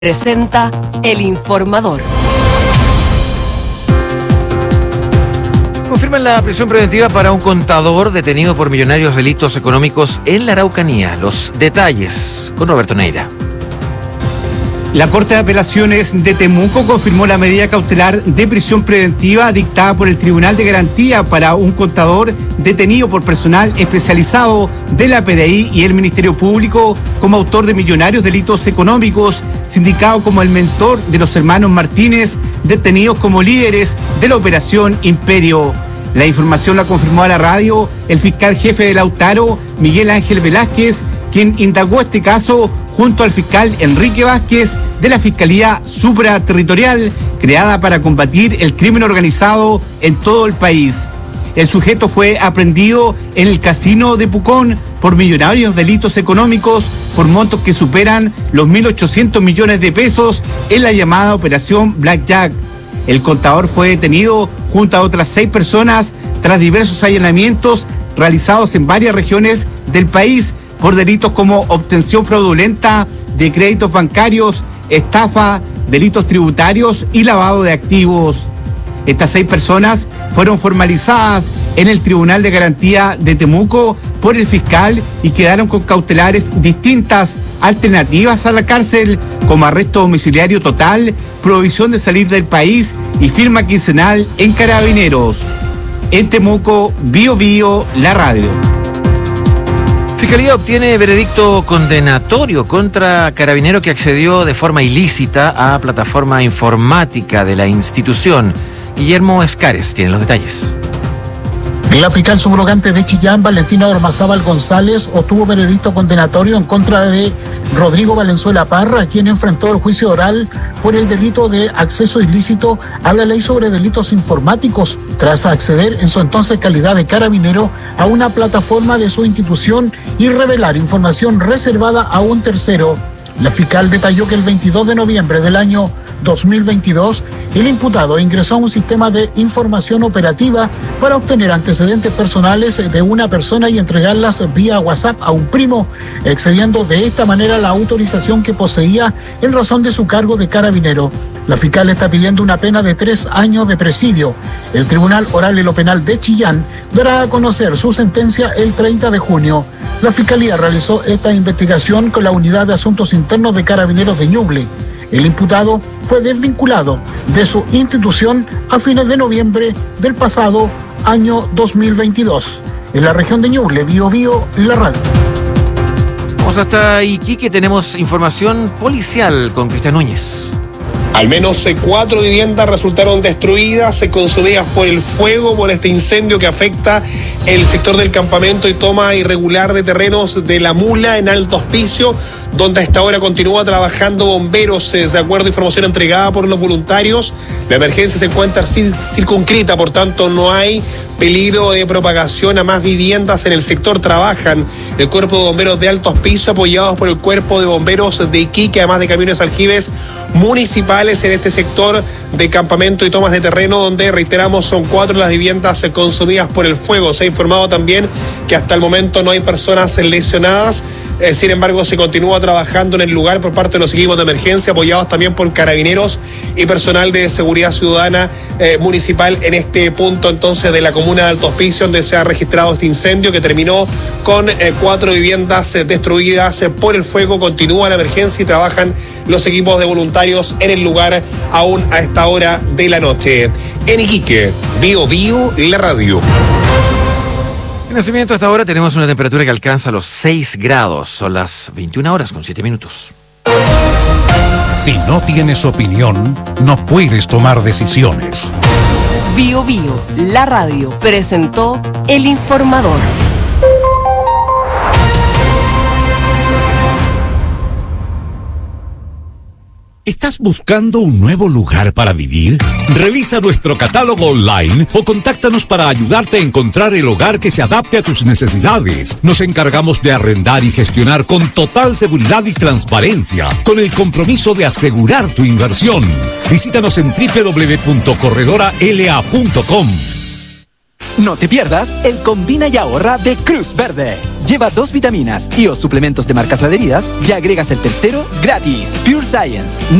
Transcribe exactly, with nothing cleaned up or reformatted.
Presenta El Informador. Confirman la prisión preventiva para un contador detenido por millonarios delitos económicos en la Araucanía. Los detalles con Roberto Neira. La Corte de Apelaciones de Temuco confirmó la medida cautelar de prisión preventiva dictada por el Tribunal de Garantía para un contador detenido por personal especializado de la P D I y el Ministerio Público como autor de millonarios delitos económicos, sindicado como el mentor de los hermanos Martínez, detenidos como líderes de la Operación Imperio. La información la confirmó a la radio el fiscal jefe de Lautaro, Miguel Ángel Velázquez, quien indagó este caso junto al fiscal Enrique Vázquez de la Fiscalía Supraterritorial, creada para combatir el crimen organizado en todo el país. El sujeto fue aprehendido en el casino de Pucón por millonarios delitos económicos por montos que superan los mil ochocientos millones de pesos en la llamada Operación Blackjack. El contador fue detenido junto a otras seis personas tras diversos allanamientos realizados en varias regiones del país por delitos como obtención fraudulenta de créditos bancarios, estafa, delitos tributarios y lavado de activos. Estas seis personas fueron formalizadas en el Tribunal de Garantía de Temuco por el fiscal y quedaron con cautelares distintas, alternativas a la cárcel, como arresto domiciliario total, prohibición de salir del país y firma quincenal en Carabineros. En Temuco, Bio Bio, la radio. Fiscalía obtiene veredicto condenatorio contra carabinero que accedió de forma ilícita a plataforma informática de la institución. Guillermo Escares tiene los detalles. La fiscal subrogante de Chillán, Valentina Ormazábal González, obtuvo veredicto condenatorio en contra de Rodrigo Valenzuela Parra, quien enfrentó el juicio oral por el delito de acceso ilícito a la ley sobre delitos informáticos, tras acceder en su entonces calidad de carabinero a una plataforma de su institución y revelar información reservada a un tercero. La fiscal detalló que el veintidós de noviembre del año dos mil veintidós, el imputado ingresó a un sistema de información operativa para obtener antecedentes personales de una persona y entregarlas vía WhatsApp a un primo, excediendo de esta manera la autorización que poseía en razón de su cargo de carabinero. La fiscal está pidiendo una pena de tres años de presidio. El Tribunal Oral y lo Penal de Chillán dará a conocer su sentencia el treinta de junio. La Fiscalía realizó esta investigación con la Unidad de Asuntos Internos de Carabineros de Ñuble. El imputado fue desvinculado de su institución a fines de noviembre del pasado año dos mil veintidós. En la región de Ñuble, Bio Bio, la radio. Vamos hasta Iquique, tenemos información policial con Cristian Núñez. Al menos cuatro viviendas resultaron destruidas, consumidas por el fuego, por este incendio que afecta el sector del campamento y toma irregular de terrenos de La Mula en Alto Hospicio, donde a esta hora continúa trabajando bomberos. De acuerdo a información entregada por los voluntarios, la emergencia se encuentra circunscrita, por tanto no hay peligro de propagación a más viviendas en el sector. Trabajan el Cuerpo de Bomberos de Alto Hospicio apoyados por el Cuerpo de Bomberos de Iquique, además de camiones aljibes municipales en este sector de campamento y tomas de terreno, donde, reiteramos, son cuatro las viviendas consumidas por el fuego. Se ha informado también que hasta el momento no hay personas lesionadas. Eh, sin embargo, se continúa trabajando en el lugar por parte de los equipos de emergencia, apoyados también por carabineros y personal de seguridad ciudadana eh, municipal en este punto entonces de la comuna de Alto Hospicio, donde se ha registrado este incendio que terminó con eh, cuatro viviendas eh, destruidas eh, por el fuego. Continúa la emergencia y trabajan los equipos de voluntarios en el lugar aún a esta hora de la noche. En Iquique, Bio Bio, la radio. En Nacimiento, hasta ahora tenemos una temperatura que alcanza los seis grados. Son las veintiuna horas con siete minutos. Si no tienes opinión, no puedes tomar decisiones. Bio Bio, la radio, presentó El Informador. ¿Estás buscando un nuevo lugar para vivir? Revisa nuestro catálogo online o contáctanos para ayudarte a encontrar el hogar que se adapte a tus necesidades. Nos encargamos de arrendar y gestionar con total seguridad y transparencia, con el compromiso de asegurar tu inversión. Visítanos en doble u doble u doble u punto corredora l a punto com. No te pierdas el Combina y Ahorra de Cruz Verde. Lleva dos vitaminas y o suplementos de marcas adheridas y agregas el tercero gratis. Pure Science.